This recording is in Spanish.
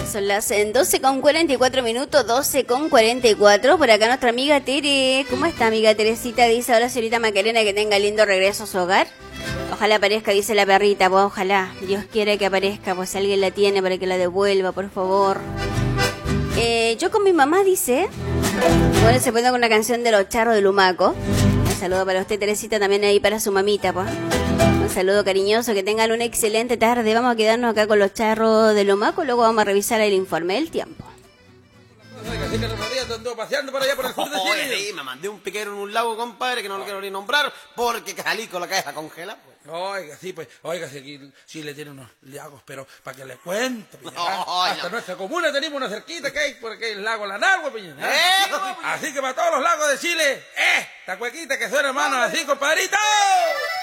Son las 12:44 minutos, 12:44. Por acá nuestra amiga Tere. ¿Cómo está, amiga Teresita? Dice ahora señorita Macarena que tenga lindo regreso a su hogar. Ojalá aparezca, dice la perrita, pues ojalá. Dios quiera que aparezca, pues si alguien la tiene para que la devuelva, por favor. Yo con mi mamá, dice. Bueno, se pone con una canción de los charros de Lumaco. Un saludo para usted, Teresita, también ahí para su mamita, pues. Un saludo cariñoso, que tengan una excelente tarde. Vamos a quedarnos acá con los charros de Lumaco, luego vamos a revisar el informe del tiempo. Así que el otro día ando paseando por allá por el sur de Chile. Sí, me mandé un piquero en un lago, compadre, que no lo quiero ni nombrar, porque salí con la cabeza congelada. Pues. Oiga, sí, pues, oiga, si aquí Chile tiene unos lagos, pero para que le cuento, Piñera, hasta nuestra comuna tenemos una cerquita que hay por aquí, el lago Lanagua, Piñera. Así que para todos los lagos de Chile, esta cuequita que suena, hermano, así, compadrito.